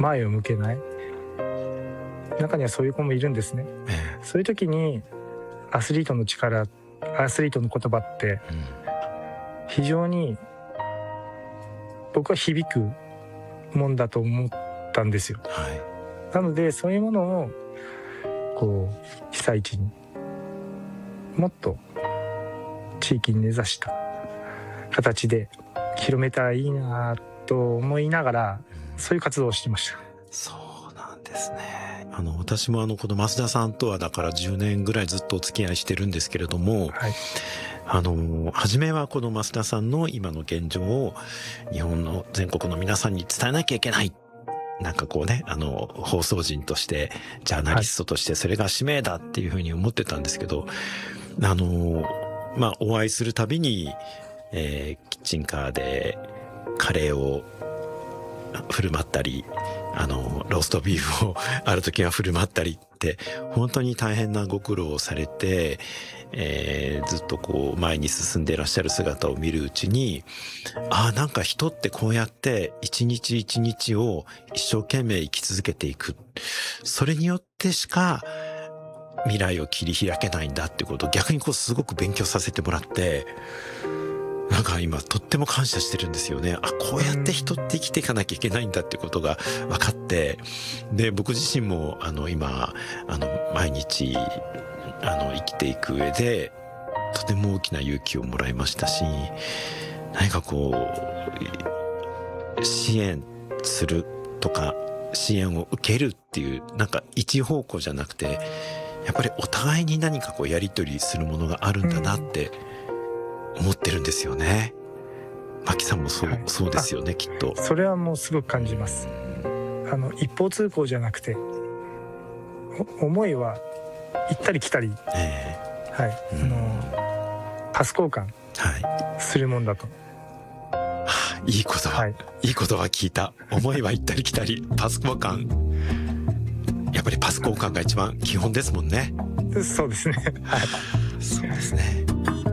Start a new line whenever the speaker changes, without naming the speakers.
前を向けない、中にはそういう子もいるんですね。そういう時にアスリートの力、アスリートの言葉って非常に僕は響くもんだと思ったんですよ。なのでそういうものをこう被災地にもっと地域に根ざした形で広めたらいいなと思いながら、そういう活動をしてました。
そうなんですね。私もこの増田さんとはだから10年ぐらいずっとお付き合いしてるんですけれども、初めはこの増田さんの今の現状を日本の全国の皆さんに伝えなきゃいけない。なんかこうね、放送人として、ジャーナリストとしてそれが使命だっていうふうに思ってたんですけど、お会いするたびに、キッチンカーでカレーを振る舞ったり、ローストビーフをある時は振る舞ったりって、本当に大変なご苦労をされて、ずっとこう前に進んでいらっしゃる姿を見るうちに、なんか人ってこうやって一日一日を一生懸命生き続けていく。それによってしか未来を切り開けないんだってことを逆にこうすごく勉強させてもらって、なんか今とっても感謝してるんですよね。こうやって人って生きていかなきゃいけないんだってことが分かって、で、僕自身も今、毎日、生きていく上で、とても大きな勇気をもらいましたし、何かこう、支援するとか、支援を受けるっていう、なんか一方向じゃなくて、やっぱりお互いに何かこうやり取りするものがあるんだなって、思ってるんですよね。牧さんもそうですよね、きっと。
それはもうすごく感じます。一方通行じゃなくて、思いは行ったり来たり、パス交換するもんだと。
いい言葉、いい言葉聞いた。思いは行ったり来たり、パス交換。やっぱりパス交換が一番基本ですもんね。
そうですね。
そうですね。